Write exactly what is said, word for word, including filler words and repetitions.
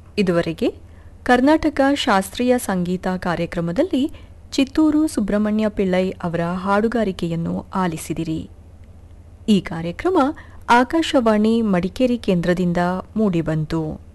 ಇದುವರೆಗೆ ಕರ್ನಾಟಕ ಶಾಸ್ತ್ರೀಯ ಸಂಗೀತ ಕಾರ್ಯಕ್ರಮದಲ್ಲಿ ಚಿತ್ತೂರು ಸುಬ್ರಹ್ಮಣ್ಯ ಪಿಳ್ಳೈ ಅವರ ಹಾಡುಗಾರಿಕೆಯನ್ನು ಆಲಿಸಿದಿರಿ. ಈ ಕಾರ್ಯಕ್ರಮ ಆಕಾಶವಾಣಿ ಮಡಿಕೇರಿ ಕೇಂದ್ರದಿಂದ ಮೂಡಿಬಂತು.